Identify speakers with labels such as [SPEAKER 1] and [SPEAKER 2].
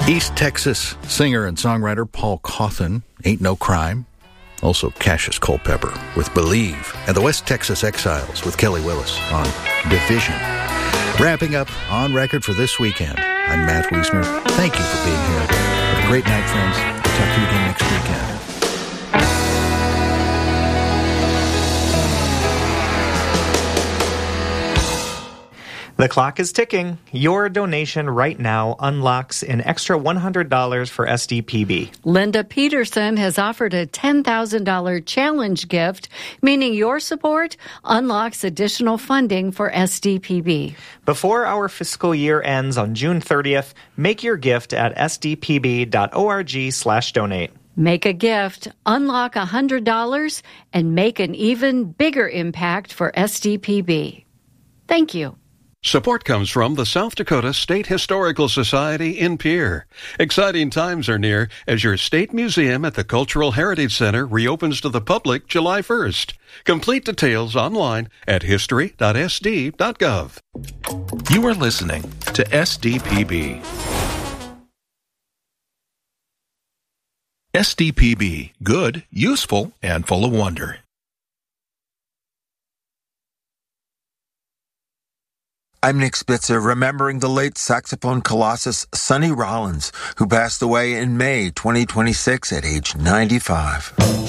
[SPEAKER 1] East Texas singer and songwriter Paul Cauthen, Ain't No Crime. Also Cassius Culpepper with Believe, and the West Texas Exiles with Kelly Willis on Division. Wrapping up On Record for this weekend, I'm Matt Wiesner. Thank you for being here. Have a great night, friends. We'll talk to you again next weekend.
[SPEAKER 2] The clock is ticking. Your donation right now unlocks an extra $100 for SDPB.
[SPEAKER 3] Linda Peterson has offered a $10,000 challenge gift, meaning your support unlocks additional funding for SDPB.
[SPEAKER 2] Before our fiscal year ends on June 30th, make your gift at sdpb.org/donate.
[SPEAKER 3] Make a gift, unlock $100, and make an even bigger impact for SDPB. Thank you.
[SPEAKER 4] Support comes from the South Dakota State Historical Society in Pierre. Exciting times are near as your state museum at the Cultural Heritage Center reopens to the public July 1st. Complete details online at history.sd.gov.
[SPEAKER 5] You are listening to SDPB. SDPB, good, useful, and full of wonder.
[SPEAKER 6] I'm Nick Spitzer, remembering the late saxophone colossus Sonny Rollins, who passed away in May 2026 at age 95.